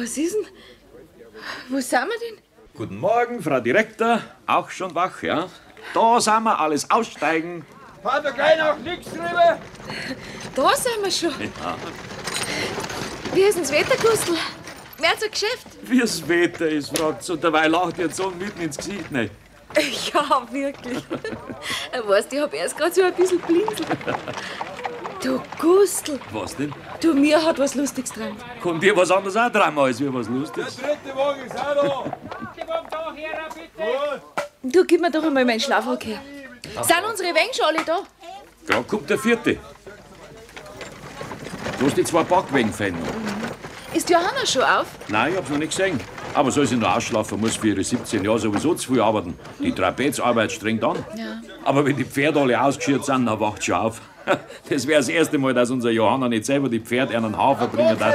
Was ist denn? Wo sind wir denn? Guten Morgen, Frau Direktor. Auch schon wach, ja? Da sind wir, alles aussteigen. Hat er gleich noch nichts drüber? Da sind wir schon. Ja. Wie ist denn das Wetter, Gustl? Mehr zu Geschäft? Wie's Wetter ist, fragt's. Und dabei lacht ihr so mitten ins Gesicht rein. Ja, wirklich. Weißt du, ich hab erst gerade so ein bisschen blinzelt. Du Gustl, Was denn? du, mir hat was Lustiges dran. Kommt dir was anderes auch dran als wie was Lustiges? Der dritte Wagen ist auch da. Die Wagen da her, bitte. Du, gib mir doch einmal meinen Schlafrock her. Sind unsere Wänge schon alle da? Gerade kommt der vierte. Du hast die zwei Backwänge fein. Ist Johanna schon auf? Nein, ich hab's noch nicht gesehen. Aber soll sie noch ausschlafen, muss für ihre 17 Jahre sowieso zu viel arbeiten. Die Trapezarbeit strengt an. Ja. Aber wenn die Pferde alle ausgeschirrt sind, dann wacht sie auf. Das wäre das erste Mal, dass unser Johanna nicht selber die Pferde einen Hafer bringen darf.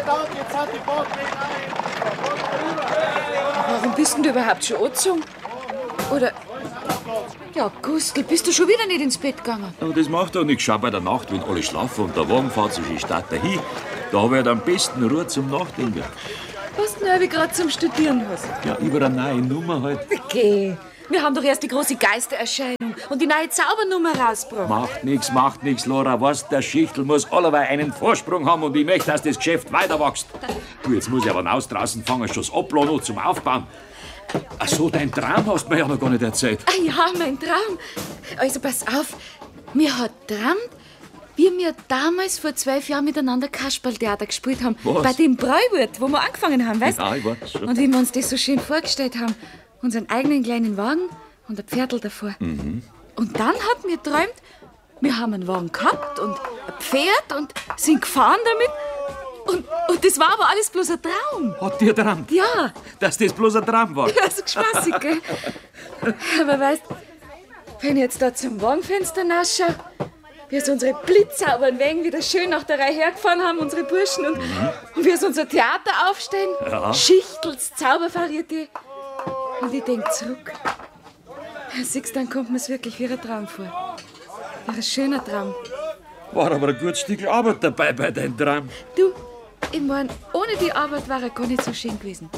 Warum bist denn du überhaupt schon angezogen? Oder... Ja, Gustl, bist du schon wieder nicht ins Bett gegangen? Aber das macht doch nichts. Schau bei der Nacht, wenn alle schlafen und der Wagen fährt sich in die Stadt dahin. Da habe ich halt am besten Ruhe zum Nachdenken. Was du denn gerade zum Studieren hast? Ja, über eine neue Nummer halt. Okay. Wir haben doch erst die große Geistererscheinung und die neue Zaubernummer rausgebracht. Macht nix, Laura. Was, der Schichtel muss allerweil einen Vorsprung haben und ich möchte, dass das Geschäft weiter wächst. Du, jetzt muss ich aber raus draußen fangen, schon das Abladen noch zum Aufbauen. Ach so, dein Traum hast du mir ja noch gar nicht erzählt. Ah ja, mein Traum. Also pass auf, mir hat geträumt, wie wir damals vor 12 Jahren miteinander Kasperltheater gespielt haben. Was? Bei dem Bräuwirt, wo wir angefangen haben, weißt du? Ja, ich weiß schon. Und wie wir uns das so schön vorgestellt haben. Unseren eigenen kleinen Wagen und ein Pferdl davor. Und dann hat mir geträumt, wir haben einen Wagen gehabt und ein Pferd und sind gefahren damit. Und das war aber alles bloß ein Traum. Hat dir geträumt, Ja, dass das bloß ein Traum war? das ist spaßig, gell? Aber weißt, wenn ich jetzt da zum Wagenfenster nachschaue, wie es unsere blitzsauberen Wägen wieder schön nach der Reihe hergefahren haben, unsere Burschen, und wie es unser Theater aufstellen, Ja. Schichtels Zaubervarieté. Und ich denk zurück. Siehst, dann kommt mir's wirklich wie ein Traum vor. Wie ein schöner Traum. War aber ein gutes Stück Arbeit dabei bei deinem Traum. Du, ich mein, ohne die Arbeit war er gar nicht so schön gewesen.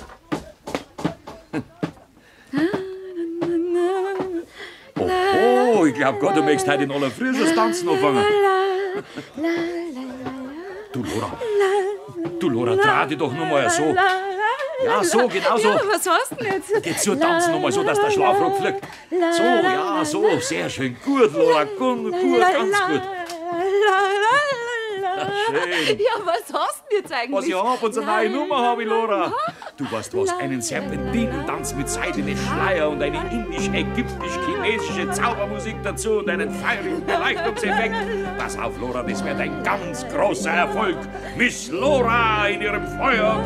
Oh, ich glaub Gott, du möchtest heute in aller Früh schon das Tanzen anfangen. Du Laura, dreh dich doch noch mal so. Ja, so, genau so. Ja, was hast du denn jetzt? Geh zu, tanzen noch mal so, dass der Schlafrock fliegt. So, ja, so, sehr schön. Gut, Laura, gut, ganz gut. Schön. Ja, was hast du denn jetzt eigentlich? Was ich hab, unsere neue Nummer hab ich, Laura. Du weißt was, einen Serpentinentanz mit seidenen Schleier und eine indisch-ägyptisch-chinesische Zaubermusik dazu und einen feurigen Beleuchtungseffekt. Pass auf, Laura, das wird ein ganz großer Erfolg. Miss Laura in ihrem Feuer-